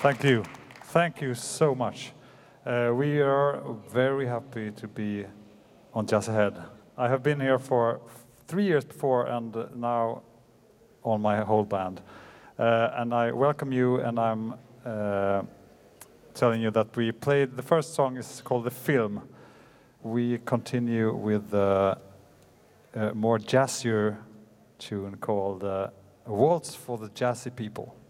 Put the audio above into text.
Thank you. Thank you so much. We are very happy to be on Jazz Ahead. I have been here for 3 years before and now on my whole band. And I welcome you, and I'm telling you that we played, the first song is called The Film. We continue with a more jazzier tune called Waltz for the Jazzy People.